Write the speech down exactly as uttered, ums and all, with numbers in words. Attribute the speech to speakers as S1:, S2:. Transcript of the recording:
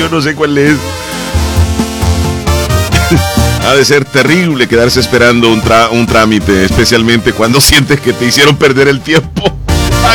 S1: yo no sé cuál es. Ha de ser terrible quedarse esperando un, tra- un trámite, especialmente cuando sientes que te hicieron perder el tiempo.